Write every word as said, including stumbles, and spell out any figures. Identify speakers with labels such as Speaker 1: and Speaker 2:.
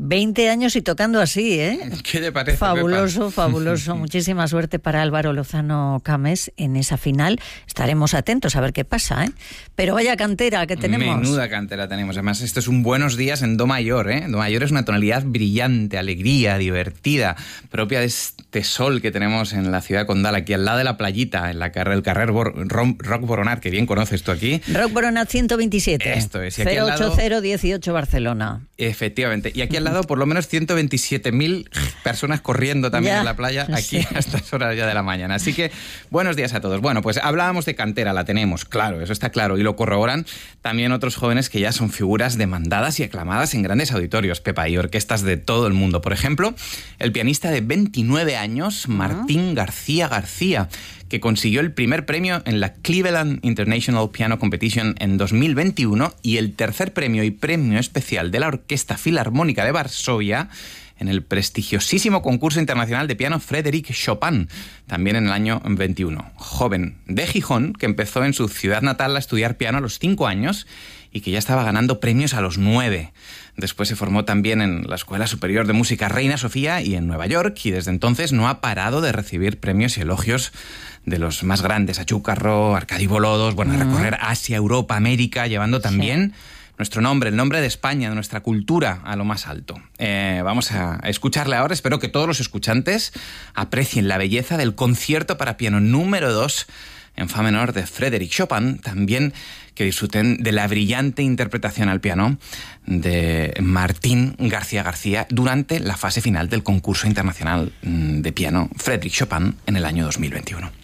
Speaker 1: veinte años y tocando así, ¿eh?
Speaker 2: ¿Qué te parece,
Speaker 1: Fabuloso,
Speaker 2: Pepa?
Speaker 1: fabuloso. Muchísima suerte para Álvaro Lozano Cames en esa final. Estaremos atentos a ver qué pasa, ¿eh? Pero vaya cantera que tenemos.
Speaker 2: Menuda cantera tenemos. Además, esto es un buenos días en Do mayor, ¿eh? Do mayor es una tonalidad brillante, alegría, divertida, propia de este sol que tenemos en la ciudad condal, aquí al lado de la playita, en la carrer, el carrer Bor, Roc Boronat, que bien conoces tú aquí.
Speaker 1: Roc Boronat ciento veintisiete.
Speaker 2: Esto es. Y aquí
Speaker 1: cero
Speaker 2: al
Speaker 1: ocho
Speaker 2: lado,
Speaker 1: cero dieciocho Barcelona.
Speaker 2: Efectivamente. Y aquí al lado, por lo menos ciento veintisiete mil personas corriendo también
Speaker 1: ya,
Speaker 2: en la playa, aquí
Speaker 1: sí.
Speaker 2: a estas horas ya de la mañana. Así que, buenos días a todos. Bueno, pues hablábamos de cantera, la tenemos, claro, eso está claro. Y lo corroboran también otros jóvenes que ya son figuras demandadas y aclamadas en grandes auditorios, Pepa, y orquestas de todo el mundo. Por ejemplo, el pianista de veintinueve años, Martín García García, que consiguió el primer premio en la Cleveland International Piano Competition en dos mil veintiuno y el tercer premio y premio especial de la Orquesta Filarmónica de Varsovia en el prestigiosísimo concurso internacional de piano Frédéric Chopin, también en el año veintiuno. Joven de Gijón, que empezó en su ciudad natal a estudiar piano a los cinco años y que ya estaba ganando premios a los nueve. Después se formó también en la Escuela Superior de Música Reina Sofía y en Nueva York, y desde entonces no ha parado de recibir premios y elogios de los más grandes, Achúcarro, Arkady Volodos, bueno, uh-huh. recorrer Asia, Europa, América, llevando también sí. nuestro nombre, el nombre de España, de nuestra cultura, a lo más alto. Eh, vamos a escucharle ahora. Espero que todos los escuchantes aprecien la belleza del concierto para piano número dos en fa menor de Frédéric Chopin, también que disfruten de la brillante interpretación al piano de Martín García García durante la fase final del concurso internacional de piano Frédéric Chopin en el año dos mil veintiuno.